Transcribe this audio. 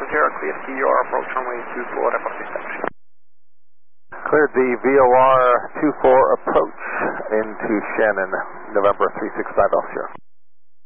Sierra, clear CR, approach runway 24, report established. Cleared the VOR 24 approach into Shannon, November 365 Sierra.